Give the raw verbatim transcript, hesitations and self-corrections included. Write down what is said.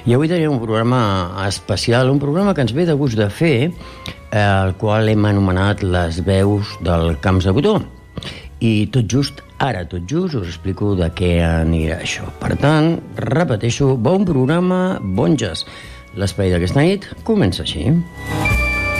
I avui tenim un programa especial, un programa que ens ve de gust de fer, el qual hem anomenat Les veus del Camps de Botó. I tot just, ara tot just, us explico de què anirà això. Per tant, repeteixo, bon programa, bon jazz. L'espai d'aquesta nit comença així.